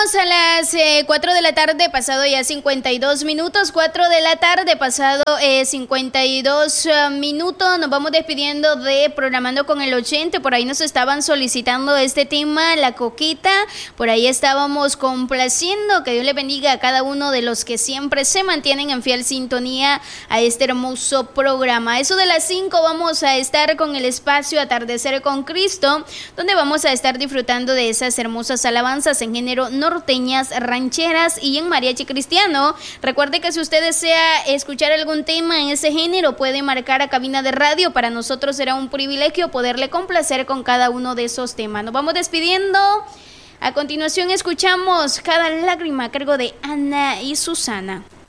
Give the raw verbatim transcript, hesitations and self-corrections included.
A las eh, cuatro de la tarde, pasado ya cincuenta y dos minutos, cuatro de la tarde, pasado eh, cincuenta y dos uh, minutos, nos vamos despidiendo de Programando con el ochenta, por ahí nos estaban solicitando este tema, La Coquita, por ahí estábamos complaciendo, que Dios le bendiga a cada uno de los que siempre se mantienen en fiel sintonía a este hermoso programa. Eso de las cinco vamos a estar con el espacio Atardecer con Cristo, donde vamos a estar disfrutando de esas hermosas alabanzas en género norteñas, rancheras y en mariachi cristiano. Recuerde que si usted desea escuchar algún tema en ese género, puede marcar a cabina de radio. Para nosotros será un privilegio poderle complacer con cada uno de esos temas. Nos vamos despidiendo. A continuación escuchamos Cada Lágrima a cargo de Ana y Susana.